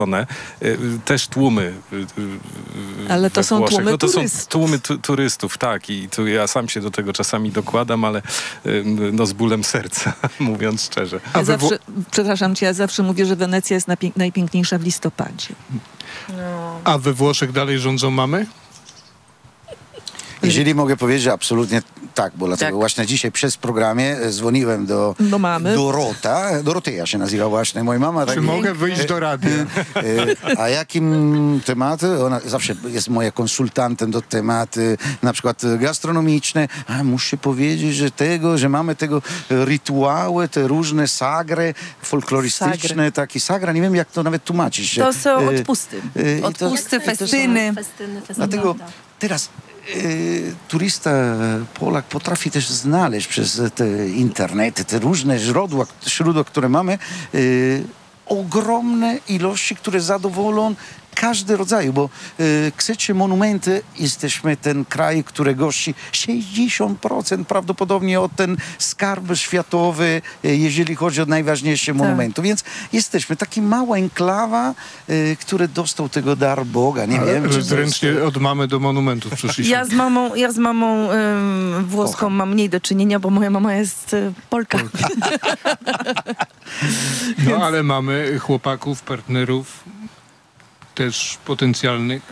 też tłumy Ale to we są Włoszech. tłumy No to turystów. są tłumy turystów, tak. I tu ja sam się do tego czasami dokładam, ale no z bólem serca, mówiąc szczerze. Przepraszam cię, ja zawsze mówię, że Wenecja jest najpiękniejsza w listopadzie. A we Włoszech dalej rządzą mamy? Jeżeli mogę powiedzieć, absolutnie tak, bo dlatego właśnie dzisiaj przez programie dzwoniłem do mamy. Doroteja się nazywa właśnie, moja mama. Czy mogę wyjść do radia? A jakim tematy? Ona zawsze jest moja konsultantem do tematy, na przykład gastronomiczne. A muszę powiedzieć, że mamy tego rytuały, te różne sagry folklorystyczne, takie sagra, nie wiem jak to nawet tłumaczyć. To są odpusty. Odpusty, festyny. Dlatego teraz turysta, Polak potrafi też znaleźć przez te internety, te różne źródła, które mamy, ogromne ilości, które zadowolą każdy rodzaju, bo chcecie monumenty, jesteśmy ten kraj, który gości 60% prawdopodobnie od ten skarb światowy, jeżeli chodzi o najważniejsze monumenty. Więc jesteśmy taki mała enklawa, który dostał tego dar Boga. Nie wiem, czy zręcznie od mamy do monumentów przyszliśmy. Ja z mamą włoską mam mniej do czynienia, bo moja mama jest Polka. No ale mamy chłopaków, partnerów też potencjalnych,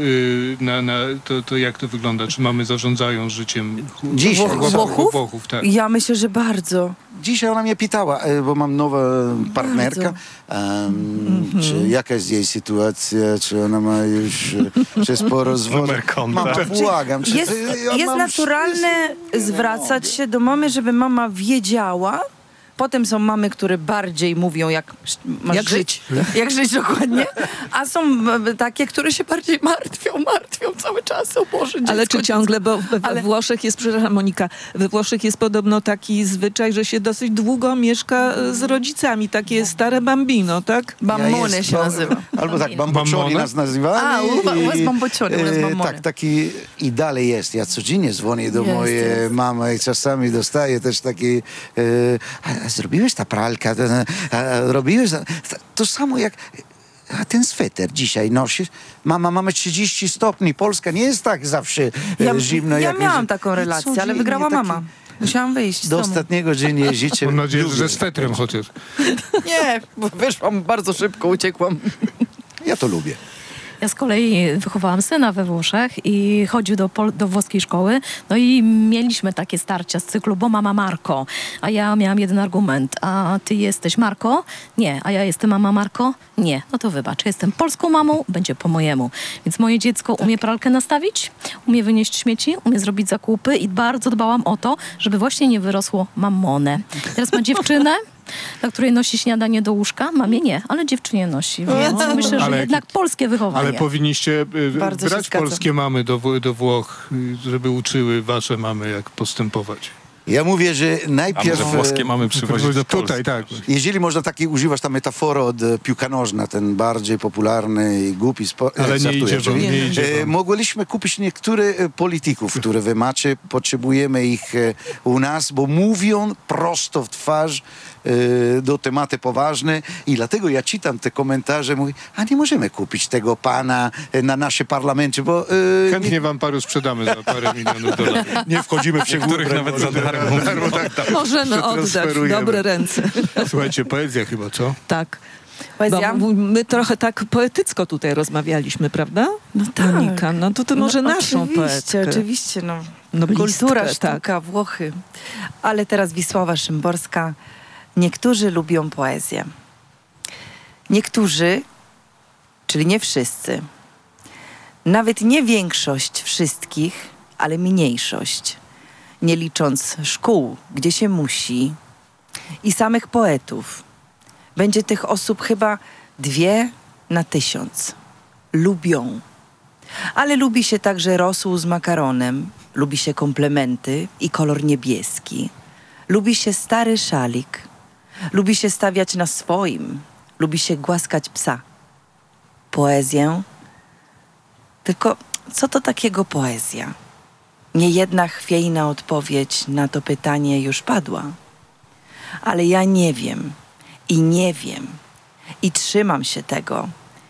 to jak to wygląda? Czy mamy zarządzają życiem dzisiaj Włochów? Tak. Ja myślę, że bardzo. Dzisiaj ona mnie pytała, bo mam nową partnerkę, czy jaka jest jej sytuacja, czy ona ma już sporo zwodów. Mama, błagam. Jest naturalne zwracać się do mamy, żeby mama wiedziała. Potem są mamy, które bardziej mówią, jak żyć. Jak żyć dokładnie. A są takie, które się bardziej martwią cały czas. O Boże, dziecko, Ale czy ciągle, bo Ale- we Włoszech jest, przepraszam Monika, we Włoszech jest podobno taki zwyczaj, że się dosyć długo mieszka z rodzicami. Takie stare bambino, tak? Bambone się nazywa. Albo tak, bambocioni Bambone? nas nazywali. U was bambocioni, u nas bambone. Tak, taki i dalej jest. Ja codziennie dzwonię do mojej mamy i czasami dostaję też taki a zrobiłeś ta pralka, robiłeś to samo jak ten sweter dzisiaj nosisz. Mama, mamy 30 stopni, Polska nie jest tak zawsze zimno. Ja miałam taką relację, ale wygrała mama. Musiałam wyjść z Do domu. ostatniego dzień życia. Mam nadzieję, że ze swetrem chociaż. Nie, bo wyszłam bardzo szybko, uciekłam. Ja to lubię. Ja z kolei wychowałam syna we Włoszech i chodził do włoskiej szkoły. No i mieliśmy takie starcia z cyklu, bo mama Marko. A ja miałam jeden argument. A ty jesteś Marko? Nie. A ja jestem mama Marko? Nie. No to wybacz. Ja jestem polską mamą, będzie po mojemu. Więc moje dziecko umie pralkę nastawić, umie wynieść śmieci, umie zrobić zakupy i bardzo dbałam o to, żeby właśnie nie wyrosło mamone. Teraz ma dziewczynę, dla której nosi śniadanie do łóżka. Mamie nie, ale dziewczynie nosi. Więc myślę, że jednak polskie wychowanie. Ale powinniście Bardzo się brać zgadzam. polskie mamy do Włoch, żeby uczyły wasze mamy, jak postępować. Ja mówię, że A najpierw... może włoskie mamy przywozić do Polski? Tutaj, tak. Jeżeli można używać ta metafora od piłka nożna, ten bardziej popularny i głupi sport. Ale nie idzie wam. Mogliśmy kupić niektórych polityków, które wy macie, potrzebujemy ich u nas, bo mówią prosto w twarz do tematy poważne i dlatego ja czytam te komentarze, mówię, a nie możemy kupić tego pana na naszym parlamencie, bo... Chętnie wam paru sprzedamy za parę milionów dolarów. nie wchodzimy w Niektórych szczegóły. nawet za darmo. Możemy oddać w Przetransferujemy. dobre ręce. Słuchajcie, poezja chyba, co? Tak. Poezja? Bo my trochę tak poetycko tutaj rozmawialiśmy, prawda? No tak. Monika, no to ty może naszą poetkę. Oczywiście, no. Noblistkę, Kultura, tak. sztuka, Włochy. Ale teraz Wisława Szymborska. Niektórzy lubią poezję. Niektórzy, czyli nie wszyscy. Nawet nie większość wszystkich, ale mniejszość. Nie licząc szkół, gdzie się musi, i samych poetów. Będzie tych osób chyba 2 na 1000. Lubią. Ale lubi się także rosół z makaronem, lubi się komplementy i kolor niebieski. Lubi się stary szalik. Lubi się stawiać na swoim. Lubi się głaskać psa. Poezję. Tylko co to takiego poezja? Niejedna chwiejna odpowiedź na to pytanie już padła. Ale ja nie wiem. I nie wiem. I trzymam się tego.